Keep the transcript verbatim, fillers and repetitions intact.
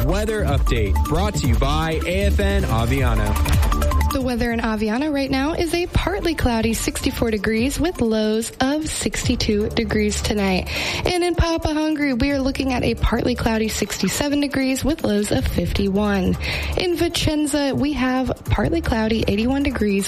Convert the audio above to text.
weather update brought to you by A F N Aviano. The weather in Aviano right now is a partly cloudy sixty-four degrees with lows of sixty-two degrees tonight. And in Papahangri, we are looking at a partly cloudy sixty-seven degrees with lows of fifty-one. In Vicenza, we have partly cloudy eighty-one degrees